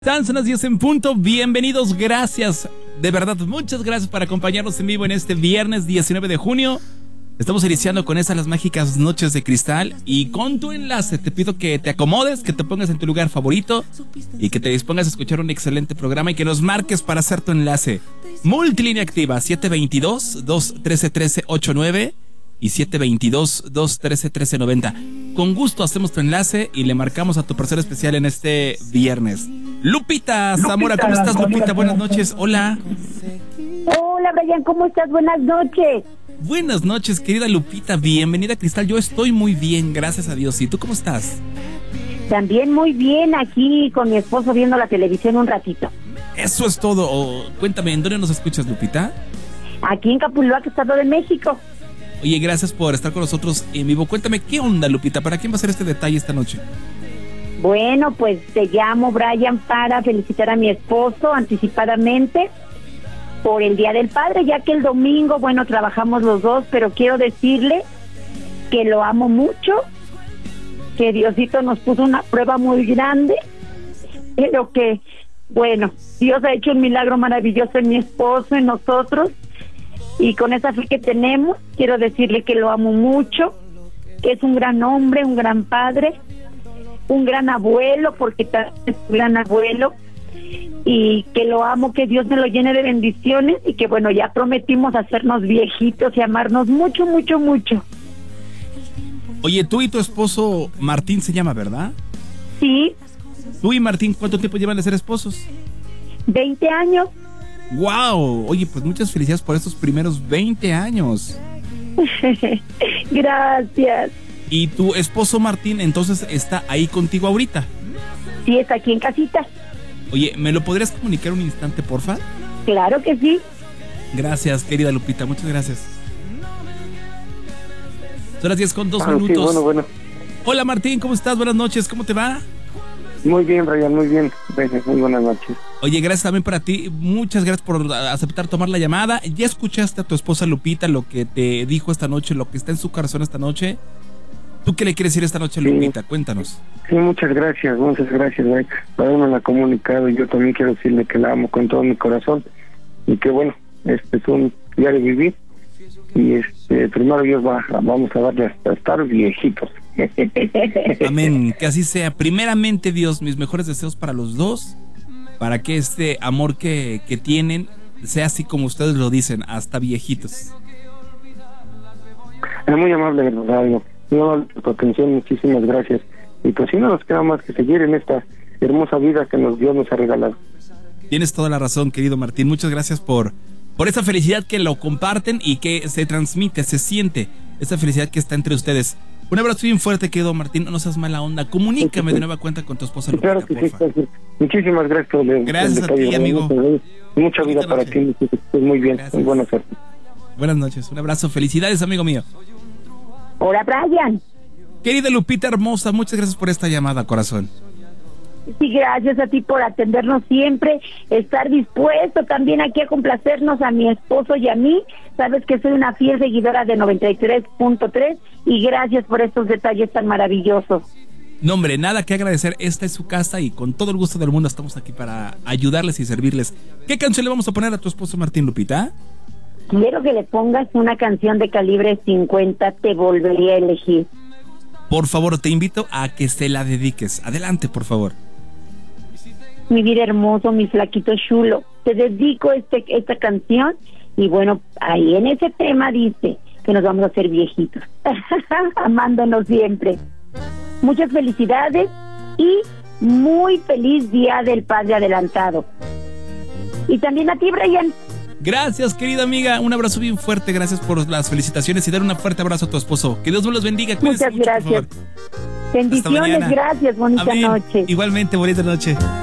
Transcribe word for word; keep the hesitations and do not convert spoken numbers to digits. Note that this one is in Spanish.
Están, son las diez en punto, bienvenidos, gracias, de verdad, muchas gracias por acompañarnos en vivo en este viernes diecinueve de junio. Estamos iniciando con esas las mágicas noches de cristal y con tu enlace te pido que te acomodes, que te pongas en tu lugar favorito y que te dispongas a escuchar un excelente programa y que nos marques para hacer tu enlace. Multilínea activa siete dos dos, dos uno tres, uno tres ocho nueve y siete dos dos, dos uno tres, uno tres nueve cero. Con gusto hacemos tu enlace y le marcamos a tu persona especial en este viernes. Lupita Zamora, ¿cómo estás, Lupita? Buenas noches, hola. Hola, Brian, ¿cómo estás? Buenas noches. Buenas noches, querida Lupita, bienvenida a Cristal. Yo estoy muy bien, gracias a Dios. ¿Y tú cómo estás? También muy bien, aquí con mi esposo viendo la televisión un ratito. Eso es todo. Oh, cuéntame, ¿en dónde nos escuchas, Lupita? Aquí en Capulhuac, Estado de México. Oye, gracias por estar con nosotros en vivo. Cuéntame, ¿qué onda, Lupita? ¿Para quién va a ser este detalle esta noche? Bueno, pues te llamo, Brian, para felicitar a mi esposo anticipadamente por el Día del Padre, ya que el domingo, bueno, trabajamos los dos, pero quiero decirle que lo amo mucho, que Diosito nos puso una prueba muy grande, pero que, bueno, Dios ha hecho un milagro maravilloso en mi esposo, en nosotros, y con esa fe que tenemos, quiero decirle que lo amo mucho, que es un gran hombre, un gran padre, un gran abuelo, porque también es un gran abuelo, y que lo amo, que Dios me lo llene de bendiciones, y que bueno, ya prometimos hacernos viejitos y amarnos mucho, mucho, mucho. Oye, tú y tu esposo Martín se llama, ¿verdad? Sí. Tú y Martín, ¿cuánto tiempo llevan de ser esposos? veinte años. ¡Wow! Oye, pues muchas felicidades por estos primeros veinte años. Gracias. ¿Y tu esposo Martín entonces está ahí contigo ahorita? Sí, está aquí en casita. Oye, ¿me lo podrías comunicar un instante, porfa? Claro que sí. Gracias, querida Lupita, muchas gracias. Son las diez con dos ah, minutos. Sí, bueno, bueno. Hola Martín, ¿cómo estás? Buenas noches, ¿cómo te va? Muy bien, Brian, muy bien. Muy buenas noches. Oye, gracias también para ti. Muchas gracias por aceptar tomar la llamada. ¿Ya escuchaste a tu esposa Lupita lo que te dijo esta noche, lo que está en su corazón esta noche? ¿Tú qué le quieres decir esta noche, Lupita? Sí. Cuéntanos. Sí, muchas gracias, muchas gracias, Brian. Para uno la ha comunicado y yo también quiero decirle que la amo con todo mi corazón y que bueno, este es un día de vivir y este primero Dios va, vamos a darle hasta estar viejitos. Amén, que así sea. Primeramente, Dios, mis mejores deseos para los dos, para que este amor que, que tienen sea así como ustedes lo dicen, hasta viejitos. Es muy amable, Radio. Muy amable por tu atención, muchísimas gracias. Y pues sí, no nos queda más que seguir en esta hermosa vida que nos Dios nos ha regalado. Tienes toda la razón, querido Martín. Muchas gracias por, por esa felicidad que lo comparten y que se transmite, se siente, esa felicidad que está entre ustedes. Un abrazo bien fuerte, querido Martín. No seas mala onda. Comunícame sí, sí. de nueva cuenta con tu esposa Lupita, claro que sí, claro que sí. Muchísimas gracias. Por el, gracias el a ti, amigo. Mucha vida para ti. Muy bien. Gracias. Muy buena suerte. Buenas noches. Un abrazo. Felicidades, amigo mío. Hola, Brian. Querida Lupita hermosa, muchas gracias por esta llamada, corazón. Sí, gracias a ti por atendernos siempre, estar dispuesto también aquí a complacernos a mi esposo y a mí. Sabes que soy una fiel seguidora de noventa y tres punto tres y gracias por estos detalles tan maravillosos. No, hombre, nada que agradecer. Esta es su casa y con todo el gusto del mundo estamos aquí para ayudarles y servirles. ¿Qué canción le vamos a poner a tu esposo Martín, Lupita? Quiero que le pongas una canción de Calibre cincuenta, Te Volvería a Elegir. Por favor, te invito a que se la dediques. Adelante, por favor. Mi vida hermoso, mi flaquito chulo, te dedico este, esta canción. Y bueno, ahí en ese tema dice que nos vamos a hacer viejitos, amándonos siempre. Muchas felicidades y muy feliz Día del Padre adelantado. Y también a ti, Brian. Gracias, querida amiga. Un abrazo bien fuerte. Gracias por las felicitaciones y dar un fuerte abrazo a tu esposo. Que Dios me los bendiga. Cuídense muchas gracias. Mucho, bendiciones, gracias. Bonita Amén. Noche. Igualmente, bonita noche.